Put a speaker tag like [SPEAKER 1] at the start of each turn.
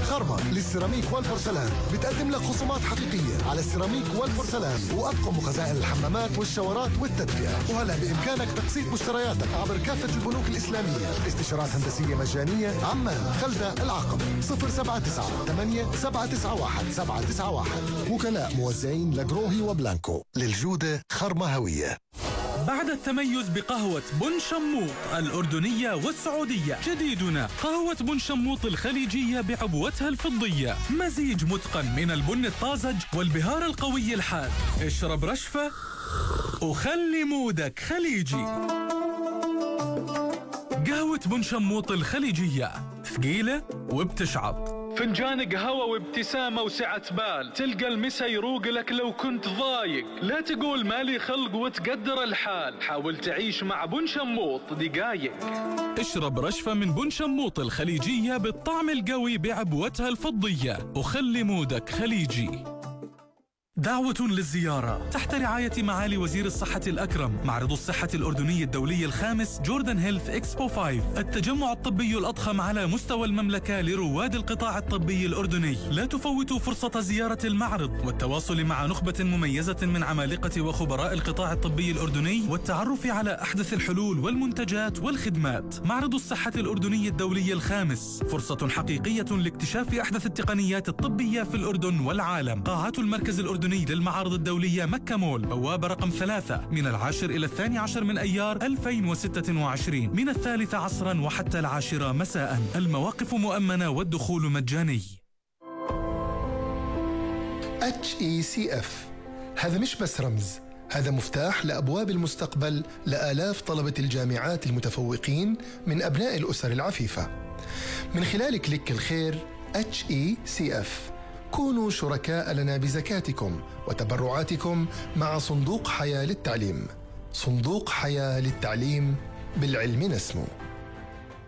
[SPEAKER 1] خرمة للسيراميك والبورسلان بتقدم لك خصومات حقيقية على السيراميك والبورسلان وأطقم وخزائن الحمامات والشاورات والتدفئة. وهلا بإمكانك تقسيط مشترياتك عبر كافة البنوك الإسلامية. استشارات هندسية مجانية. عمان، خلدة، العقبة. 079-8791-791. وكلاء موزعين لجروهي وبلانكو. للجودة خرمة هوية.
[SPEAKER 2] بعد التميز بقهوة بن شموط الأردنية والسعودية، جديدنا قهوة بن شموط الخليجية بعبوتها الفضية، مزيج متقن من البن الطازج والبهار القوي الحاد. اشرب رشفة وخلي مودك خليجي. قهوة بن شموط الخليجية ثقيلة وبتشعط. فنجان قهوة وابتسامة وسعة بال، تلقى المسا يروق لك لو كنت ضايق. لا تقول مالي خلق وتقدر الحال، حاول تعيش مع بن شموط دقايق. اشرب رشفة من بن شموط الخليجية بالطعم القوي بعبوتها الفضية، وخلي مودك خليجي. دعوة للزيارة تحت رعاية معالي وزير الصحة الأكرم. معرض الصحة الأردني الدولي الخامس جوردن هيلث إكسبو 5، التجمع الطبي الأضخم على مستوى المملكة لرواد القطاع الطبي الأردني. لا تفوتوا فرصة زيارة المعرض والتواصل مع نخبة مميزة من عمالقة وخبراء القطاع الطبي الأردني والتعرف على أحدث الحلول والمنتجات والخدمات. معرض الصحة الأردني الدولي الخامس فرصة حقيقية لاكتشاف أحدث التقنيات الطبية في الأردن والعالم. قاعات المركز الأردني للمعارض الدولية مكة مول، بوابة رقم 3، من 10 إلى 12 من أيار 2026، من 3 عصرا وحتى 10 مساء. المواقف مؤمنة والدخول مجاني.
[SPEAKER 3] HECF هذا مش بس رمز، هذا مفتاح لأبواب المستقبل لآلاف طلبة الجامعات المتفوقين من أبناء الأسر العفيفة. من خلال كليك الخير HECF كونوا شركاء لنا بزكاتكم وتبرعاتكم مع صندوق حياة للتعليم. صندوق حياة للتعليم، بالعلم نسمو.